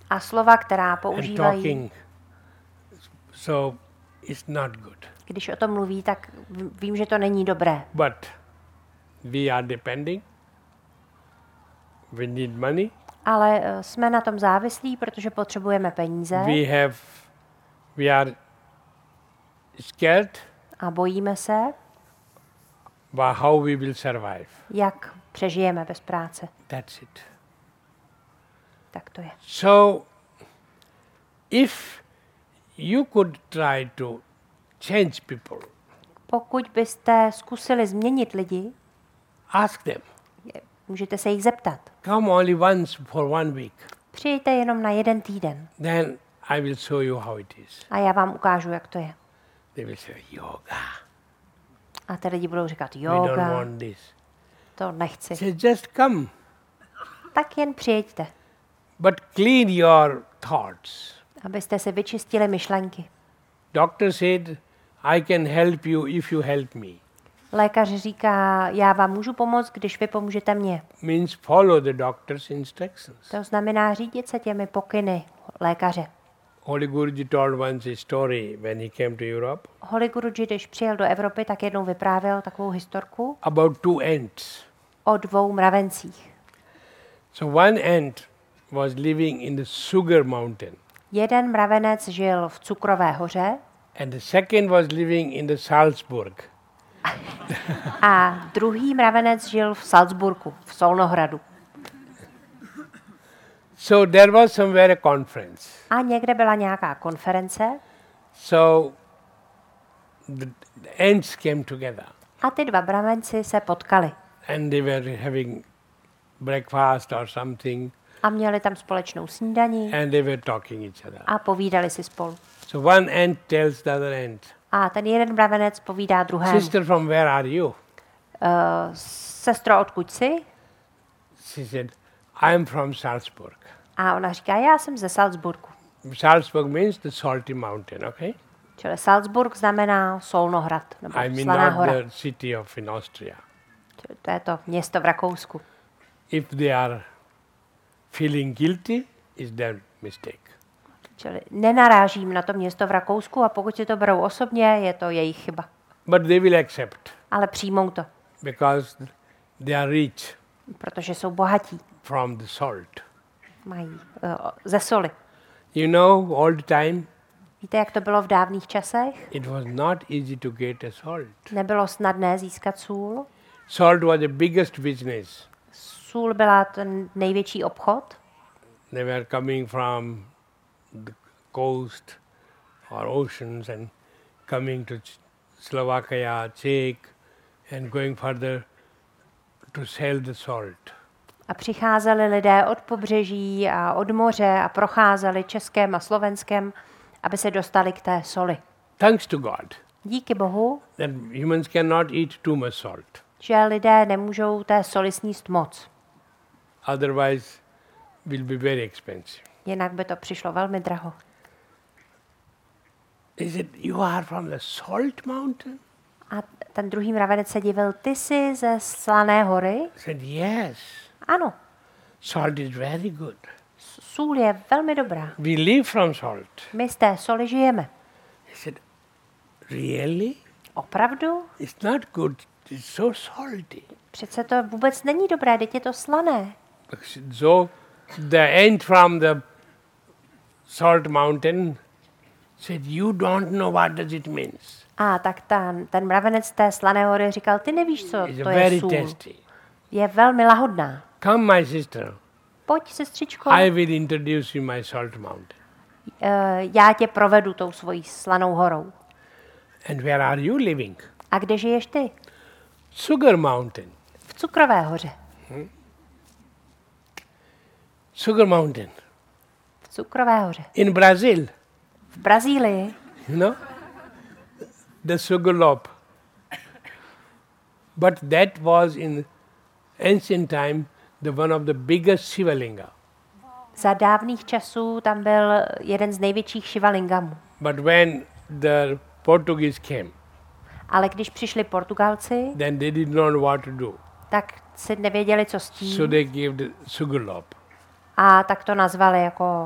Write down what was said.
A slova, která and používají, talking. So it's not good. když o tom mluví, tak vím, že to není dobré. But we are depending. We need money. Ale jsme na tom závislí, protože potřebujeme peníze We are scared a bojíme se, about how we will survive. jak přežijeme bez práce. That's it. Tak to je. So, if you could try to change people, Pokud byste zkusili změnit lidi, ask them, můžete se jich zeptat. come only once for 1 week. Přijďte jenom na 1 týden Then I will show you how it is. a já vám ukážu, jak to je. They will say, yoga. A ty lidi budou říkat, We don't yoga, want this. to nechci. Say, just come. Tak jen přijďte, But clean your thoughts. abyste si vyčistili myšlenky. Doctor said, I can help you if you help me. Lékař říká, já vám můžu pomoct, když vy pomůžete mně. Means follow the doctor's instructions. To znamená řídit se těmi pokyny lékaře. Holy Guruji told once a story when he came to Europe Holy Guruji, když přijel do Evropy, tak jednou vyprávěl takovou historku about 2 ants. o 2 mravencích. So one ant was living in the sugar mountain Jeden mravenec žil v Cukrové hoře and the second was living in the Salzburg. a druhý mravenec žil v Salzburgu, v Solnohradu. So there was somewhere a conference. A někde byla nějaká konference So the ants came together a ty 2 mravenci se potkali and they were having breakfast or something a měli tam společnou snídani and they were talking each other. a povídali si spolu. So one ant tells the other ant, A ten jeden mravenec povídá druhému. sister, from where are you? Sestro, odkud jsi? She said, I am from Salzburg. A ona říká, já jsem ze Salzburgu. Salzburg means the salty mountain, okay? Čili Salzburg znamená Solnohrad, nebo I mean Slaná not hora. the city of in Austria. Čili to je to město v Rakousku. If they are feeling guilty, is their mistake. Čili nenarážím na to město v Rakousku a pokud si to berou osobně, je to jejich chyba. But they will accept Ale přijmou to, because they are rich protože jsou bohatí. from the salt. Mají ze soli. You know, all the time, Víte, jak to bylo v dávných časech? it was not easy to get a salt. Nebylo snadné získat sůl. Salt was the biggest business. Sůl byla ten největší obchod. They were coming from the coast or oceans and coming to Slovakia, Czech, and going further to sell the salt. A přicházeli lidé od pobřeží a od moře a procházeli Českém a Slovenskem, aby se dostali k té soli. Thanks to God Díky Bohu, that humans cannot eat too much salt. že lidé nemůžou té soli sníst moc. Otherwise, will be very expensive. Jinak by to přišlo velmi draho. He said, you are from the salt mountain? A ten druhý mravenec se divil, ty jsi ze Slané hory? I said, yes. Ano, Salt is very good. sůl je velmi dobrá. We live from salt. My z té soli žijeme. He said, really? Opravdu? It's not good. It's so salty. Přece to vůbec není dobré, teď je to slané. So the ant from the salt mountain said, you don't know what does it means. A tak ten mravenec té Slané hory říkal, ty nevíš, co It's to je very sůl. tasty. Je velmi lahodná. Come, my sister. Pojď, sestřičko, I will introduce you my salt mountain. já tě provedu tou svojí Slanou horou. And where are you living? A kde žiješ ty? Sugar mountain. V Cukrové hoře. Sugar mountain. V Cukrové hoře. In Brazil, V Brazílii. you know, the sugar loaf. But that was in ancient time one of the biggest Shivalinga. Za dávných časů tam byl jeden z největších Šivalingamů. But when the Portuguese came, Ale když přišli Portugalci, then they did not know what to do. tak si nevěděli, co s tím. So they gave the sugar loaf. A tak to nazvali jako